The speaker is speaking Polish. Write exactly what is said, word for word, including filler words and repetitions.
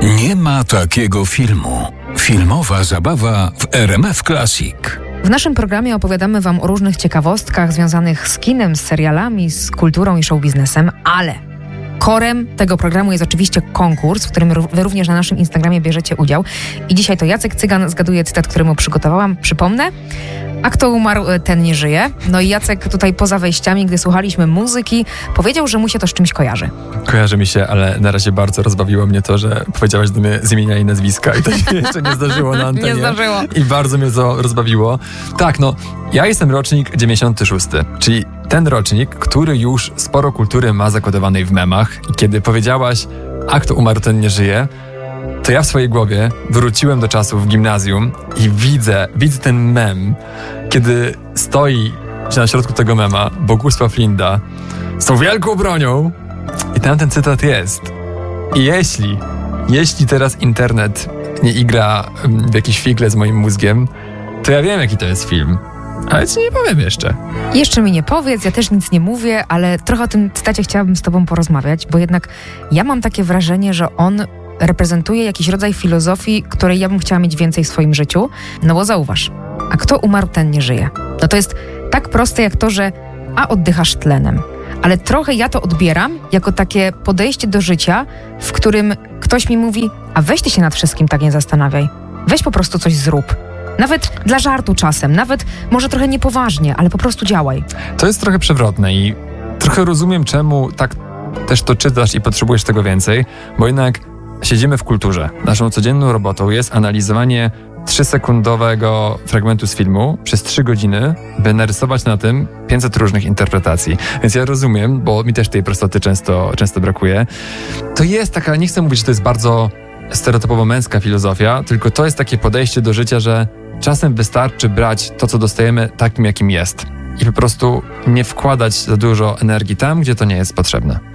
Nie ma takiego filmu. Filmowa zabawa w R M F Classic. W naszym programie opowiadamy Wam o różnych ciekawostkach związanych z kinem, z serialami, z kulturą i showbiznesem, ale korem tego programu jest oczywiście konkurs, w którym Wy również na naszym Instagramie bierzecie udział. I dzisiaj to Jacek Cygan zgaduje cytat, który mu przygotowałam. Przypomnę, a kto umarł, ten nie żyje. No i Jacek tutaj poza wejściami, gdy słuchaliśmy muzyki, powiedział, że mu się to z czymś kojarzy. Kojarzy mi się, ale na razie bardzo rozbawiło mnie to, że powiedziałaś do mnie z imienia i nazwiska i to się jeszcze nie zdarzyło na antenie. Nie zdarzyło. I bardzo mnie to rozbawiło. Tak, no, ja jestem rocznik dziewięćdziesiąty szósty, czyli ten rocznik, który już sporo kultury ma zakodowanej w memach i kiedy powiedziałaś, a kto umarł, ten nie żyje, to ja w swojej głowie wróciłem do czasów w gimnazjum i widzę, widzę ten mem, kiedy stoi na środku tego mema Bogusław Linda z tą wielką bronią i tam ten cytat jest. I jeśli, jeśli teraz internet nie igra w jakiś figle z moim mózgiem, to ja wiem, jaki to jest film. Ale ci nie powiem jeszcze. Jeszcze mi nie powiedz, ja też nic nie mówię, ale trochę o tym cytacie chciałabym z Tobą porozmawiać, bo jednak ja mam takie wrażenie, że on reprezentuje jakiś rodzaj filozofii, której ja bym chciała mieć więcej w swoim życiu. No bo zauważ, a kto umarł, ten nie żyje. No to jest tak proste jak to, że a oddychasz tlenem. Ale trochę ja to odbieram jako takie podejście do życia, w którym ktoś mi mówi, a weź ty się nad wszystkim tak nie zastanawiaj. Weź po prostu coś zrób. Nawet dla żartu czasem, nawet może trochę niepoważnie, ale po prostu działaj. To jest trochę przewrotne i trochę rozumiem, czemu tak też to czytasz i potrzebujesz tego więcej, bo jednak siedzimy w kulturze. Naszą codzienną robotą jest analizowanie trzysekundowego fragmentu z filmu przez trzy godziny, by narysować na tym pięćset różnych interpretacji. Więc ja rozumiem, bo mi też tej prostoty często, często brakuje. To jest taka, nie chcę mówić, że to jest bardzo stereotypowo męska filozofia, tylko to jest takie podejście do życia, że czasem wystarczy brać to, co dostajemy takim, jakim jest. I po prostu nie wkładać za dużo energii tam, gdzie to nie jest potrzebne.